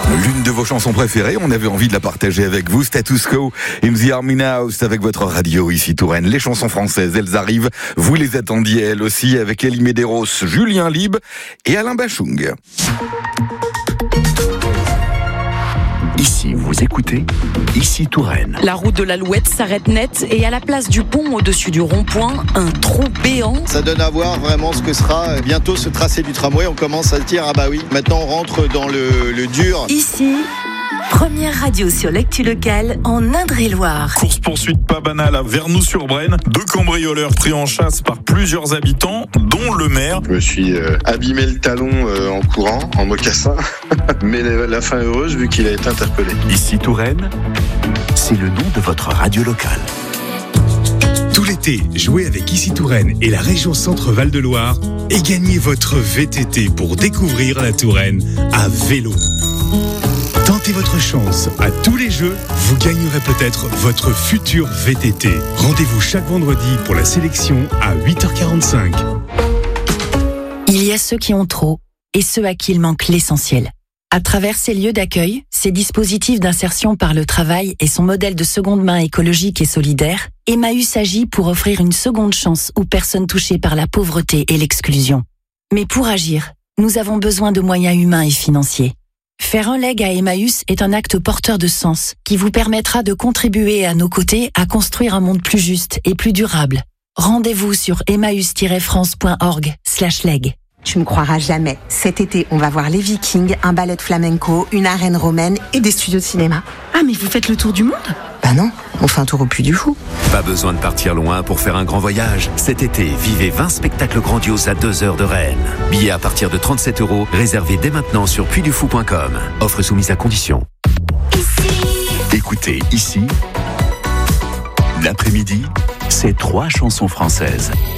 L'une de vos chansons préférées, on avait envie de la partager avec vous, Status Quo, In the Army House, avec votre radio ici Touraine. Les chansons françaises, elles arrivent, vous les attendiez elles aussi, avec Elie Medeiros, Julien Lieb et Alain Bachung. Ici, vous écoutez, ici Touraine. La route de l'Alouette s'arrête net et à la place du pont au-dessus du rond-point, un trou béant. Ça donne à voir vraiment ce que sera bientôt ce tracé du tramway. On commence à se dire, ah bah oui, maintenant on rentre dans le dur. Ici, première radio sur l'actu locale en Indre-et-Loire. Course-poursuite pas banale à Vernoux-sur-Brenne. 2 cambrioleurs pris en chasse par plusieurs habitants, dont le maire. Je me suis abîmé le talon en courant, en mocassin. Mais la fin est heureuse vu qu'il a été interpellé. Ici Touraine, c'est le nom de votre radio locale. Tout l'été, jouez avec Ici Touraine et la région Centre-Val de Loire et gagnez votre VTT pour découvrir la Touraine à vélo. Tentez votre chance à tous les jeux, vous gagnerez peut-être votre futur VTT. Rendez-vous chaque vendredi pour la sélection à 8h45. Il y a ceux qui ont trop et ceux à qui il manque l'essentiel. À travers ces lieux d'accueil, ces dispositifs d'insertion par le travail et son modèle de seconde main écologique et solidaire, Emmaüs agit pour offrir une seconde chance aux personnes touchées par la pauvreté et l'exclusion. Mais pour agir, nous avons besoin de moyens humains et financiers. Faire un leg à Emmaüs est un acte porteur de sens qui vous permettra de contribuer à nos côtés à construire un monde plus juste et plus durable. Rendez-vous sur emmaüs-france.org/leg. Tu me croiras jamais. Cet été, on va voir les Vikings, un ballet de flamenco, une arène romaine et des studios de cinéma. Ah, mais vous faites le tour du monde ? Bah non, on fait un tour au Puy du Fou. Pas besoin de partir loin pour faire un grand voyage. Cet été, vivez 20 spectacles grandioses à 2 heures de Rennes. Billets à partir de 37 €, réservés dès maintenant sur puydufou.com. Offre soumise à condition. Écoutez ici, l'après-midi, c'est 3 chansons françaises.